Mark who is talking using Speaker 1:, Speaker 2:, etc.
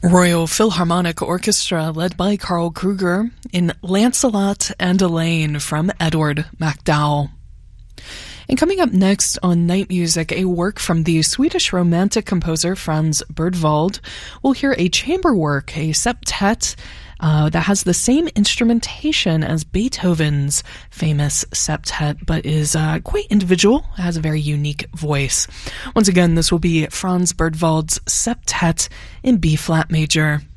Speaker 1: Royal Philharmonic Orchestra led by Carl Kruger in Lancelot and Elaine from Edward MacDowell. And coming up next on Night Music, a work from the Swedish Romantic composer Franz Bergwald. We'll hear a chamber work, a septet, that has the same instrumentation as Beethoven's famous septet, but is quite individual, has a very unique voice. Once again, this will be Franz Bergwald's septet in B-flat major.